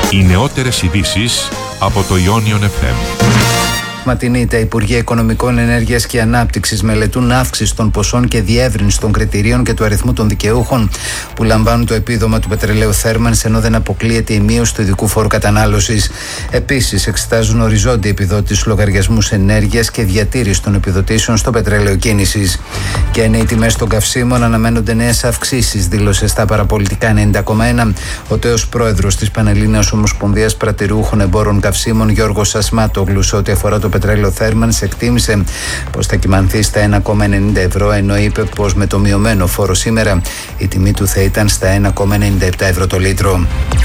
Οι νεότερες ειδήσεις από το Ionion FM. Ματινή, τα Υπουργεία Οικονομικών, Ενέργειας και Ανάπτυξης μελετούν αύξηση των ποσών και διεύρυνση των κριτηρίων και του αριθμού των δικαιούχων που λαμβάνουν το επίδομα του πετρελαίου θέρμανσης, ενώ δεν αποκλείεται η μείωση του ειδικού φόρου κατανάλωσης. Επίσης, εξετάζουν οριζόντια επιδότηση λογαριασμούς ενέργειας και διατήρηση των επιδοτήσεων στο πετρέλαιο κίνησης. Και είναι οι τιμές των καυσίμων, αναμένονται νέες αυξήσεις, δήλωσε στα παραπολιτικά 90,1 ο τέος πρόεδρος της Πανελλήνιας Ομοσπονδίας Πρατηρούχων Εμπόρων Καυσίμων, Γιώργος Ασμάτογλου. Σε ό,τι αφορά το πετρέλαιο θέρμανσης, εκτίμησε πως θα κυμανθεί στα 1,90 ευρώ, ενώ είπε πως με το μειωμένο φόρο σήμερα η τιμή του θα ήταν στα 1,97 ευρώ το λίτρο.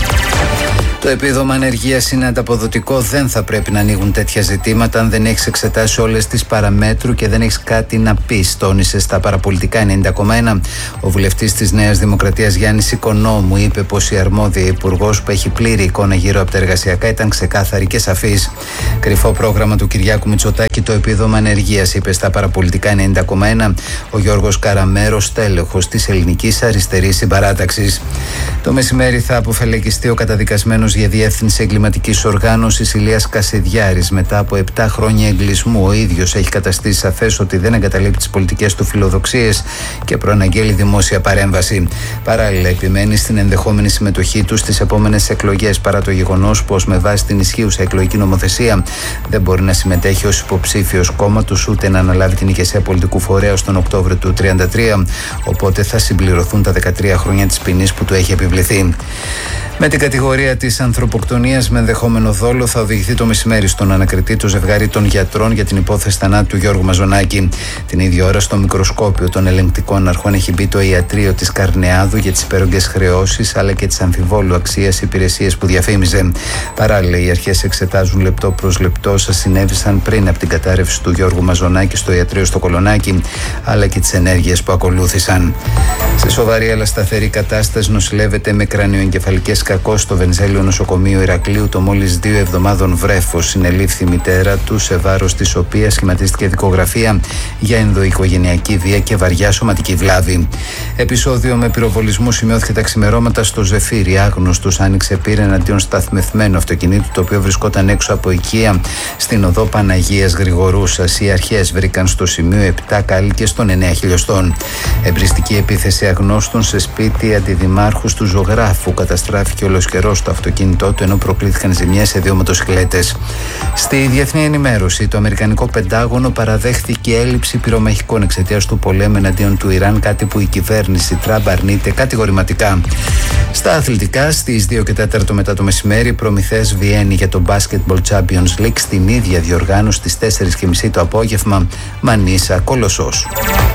Το επίδομα ανεργίας είναι ανταποδοτικό. Δεν θα πρέπει να ανοίγουν τέτοια ζητήματα αν δεν έχεις εξετάσει όλες τις παραμέτρου και δεν έχεις κάτι να πεις, τόνισε στα παραπολιτικά 90,1 ο βουλευτής της Νέας Δημοκρατίας Γιάννης Οικονόμου. Είπε πως η αρμόδια υπουργός, που έχει πλήρη εικόνα γύρω από τα εργασιακά, ήταν ξεκάθαρη και σαφής. Κρυφό πρόγραμμα του Κυριάκου Μητσοτάκη το επίδομα ανεργίας, είπε στα παραπολιτικά 90,1 ο Γιώργος Καραμέρος, τέλεχος της Ελληνικής Αριστερής Συμπαράταξης. Το μεσημέρι θα αποφελεγγιστεί ο καταδικασμένος για διεύθυνση εγκληματικής οργάνωσης Ηλίας Κασιδιάρης μετά από 7 χρόνια εγκλισμού. Ο ίδιος έχει καταστήσει σαφές ότι δεν εγκαταλείπει τις πολιτικές του φιλοδοξίες και προαναγγέλει δημόσια παρέμβαση. Παράλληλα, επιμένει στην ενδεχόμενη συμμετοχή του στις επόμενες εκλογές, παρά το γεγονός πως με βάση την ισχύουσα εκλογική νομοθεσία δεν μπορεί να συμμετέχει ως υποψήφιος κόμματος ούτε να αναλάβει την ηγεσία πολιτικού φορέα τον Οκτώβριο του 1933. Οπότε θα συμπληρωθούν τα 13 χρόνια της ποινής που του έχει επιβληθεί. Με την κατηγορία της ανθρωποκτονίας με ενδεχόμενο δόλο θα οδηγηθεί το μεσημέρι στον ανακριτή το ζευγάρι των γιατρών για την υπόθεση θανάτου του Γιώργου Μαζονάκη. Την ίδια ώρα στο μικροσκόπιο των ελεγκτικών αρχών έχει μπει το ιατρείο της Καρνεάδου για τις υπέρογγες χρεώσεις αλλά και τις αμφιβόλου αξίας υπηρεσίες που διαφήμιζε. Παράλληλα, οι αρχές εξετάζουν λεπτό προς λεπτό όσα συνέβησαν πριν από την κατάρρευση του Γιώργου Μαζονάκη στο ιατρείο στο Κολονάκι, αλλά και τις ενέργειες που ακολούθησαν. Σε σοβαρή αλλά σταθερή κατάσταση νοσηλεύεται με κρανιοεγκεφαλικές κακώς στο Βενζέλιο νοσοκομείο Ηρακλείου το μόλις 2 εβδομάδων βρέφος. Συνελήφθη η μητέρα του, σε βάρος της οποίας σχηματίστηκε δικογραφία για ενδοοικογενειακή βία και βαριά σωματική βλάβη. Επεισόδιο με πυροβολισμού σημειώθηκε τα ξημερώματα στο Ζεφύρι. Άγνωστος άνοιξε πύρα εναντίον σταθμευμένου αυτοκινήτου, το οποίο βρισκόταν έξω από οικία στην οδό Παναγίας Γρηγορούσας. Οι αρχές βρήκαν στο σημείο 7 κάλικες των 9 χιλιοστών. Εμπριστική επίθεση αγνώστων σε σπίτι αντιδημάρχου του Ζωγράφου. Καταστράφηκε ολοσχερός το αυτοκίνητό του, ενώ προκλήθηκαν ζημιές σε 2 μοτοσικλέτες. Στη διεθνή ενημέρωση, το Αμερικανικό Πεντάγωνο παραδέχθηκε έλλειψη πυρομαχικών εξαιτίας του πολέμου εναντίον του Ιράν, κάτι που η κυβέρνηση Τραμπ αρνείται κατηγορηματικά. Στα αθλητικά, στις 2 και 4 μετά το μεσημέρι, η Προμηθέας Βιέννη για το Basketball Champions League στην ίδια διοργάνωση στις 4.30 το απόγευμα, Μανίσα Κολοσσός.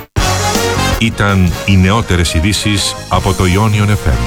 Ήταν οι νεότερες ειδήσεις από το Ionion FM.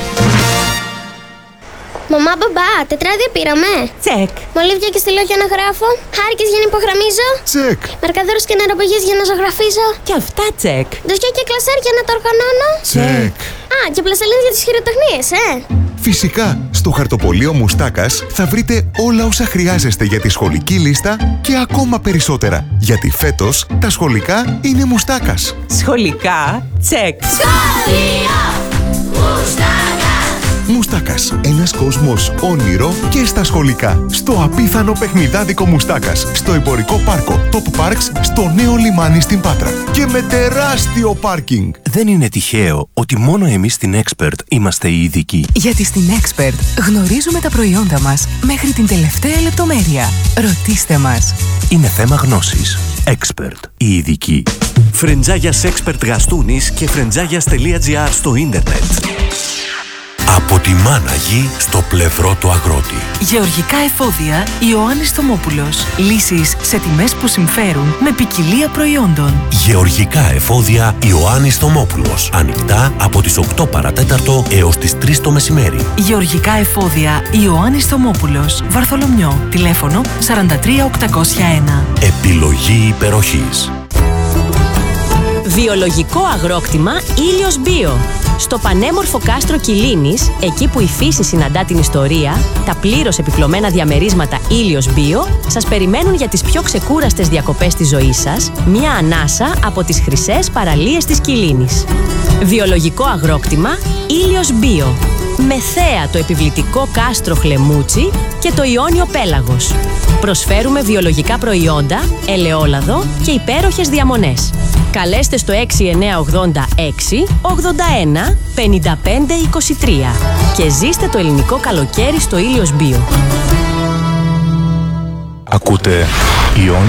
Μαμά, μπαμπά, τετράδια πήραμε. Τσεκ. Μολύβια και στυλόγια να γράφω. Χάρηκες για να υπογραμμίζω. Τσεκ. Μαρκαδόρους και νεροπηγές για να ζωγραφίζω. Και αυτά τσεκ. Ντοσιά και κλασέρ για να το οργανώνω. Τσεκ. Α, και πλαστελίνες για τις χειροτεχνίες, Φυσικά, στο χαρτοπολείο Μουστάκας θα βρείτε όλα όσα χρειάζεστε για τη σχολική λίστα και ακόμα περισσότερα. Γιατί φέτος τα σχολικά είναι Μουστάκας. Σχολικά τσεκ. Σχολείο Μουστάκας. Μουστάκας, ένας κόσμος όνειρο και στα σχολικά. Στο απίθανο παιχνιδάδικο Μουστάκας, στο εμπορικό πάρκο Top Parks, στο νέο λιμάνι στην Πάτρα. Και με τεράστιο πάρκινγκ. Δεν είναι τυχαίο ότι μόνο εμείς στην Expert είμαστε οι ειδικοί. Γιατί στην Expert γνωρίζουμε τα προϊόντα μας μέχρι την τελευταία λεπτομέρεια. Ρωτήστε μας. Είναι θέμα γνώσης. Expert, οι ειδικοί. Φρεντζάγιας Expert Γαστούνης και φρεντζάγιας.gr στο ίντερνετ. Από τη μάνα γη στο πλευρό του αγρότη. Γεωργικά εφόδια Ιωάννης Θωμόπουλος. Λύσεις σε τιμές που συμφέρουν με ποικιλία προϊόντων. Γεωργικά εφόδια Ιωάννης Θωμόπουλος. Ανοιχτά από τις 8 παρατέταρτο έως τις 3 το μεσημέρι. Γεωργικά εφόδια Ιωάννης Θωμόπουλος. Βαρθολομιό. Τηλέφωνο 43801. Επιλογή υπεροχής. Βιολογικό αγρόκτημα Ήλιος Bio. Στο πανέμορφο κάστρο Κιλίνης, εκεί που η φύση συναντά την ιστορία, τα πλήρως επιπλωμένα διαμερίσματα Ήλιος Bio σας περιμένουν για τις πιο ξεκούραστες διακοπές της ζωής σας, μια ανάσα από τις χρυσές παραλίες της Κιλίνης. Βιολογικό αγρόκτημα Ήλιος Bio. με θέα το επιβλητικό κάστρο Χλεμούτσι και το Ιόνιο Πέλαγος. Προσφέρουμε βιολογικά προϊόντα, ελαιόλαδο και υπέροχες διαμονές. Καλέστε στο 6986 81 55 23 και ζήστε το ελληνικό καλοκαίρι στο Ήλιος Μπίο. Ακούτε Ιόνιο